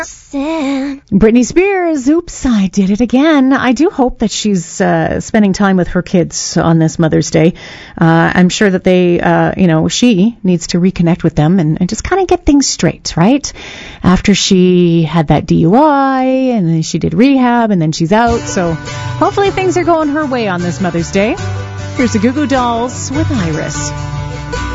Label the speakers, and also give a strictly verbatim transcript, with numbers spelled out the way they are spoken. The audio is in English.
Speaker 1: Britney Spears, oops, I did it again. I do hope that she's uh, spending time with her kids on this Mother's Day. Uh, I'm sure that they, uh, you know, she needs to reconnect with them and, and just kind of get things straight, right? After she had that D U I and then she did rehab and then she's out. So hopefully things are going her way on this Mother's Day. Here's the Goo Goo Dolls with Iris.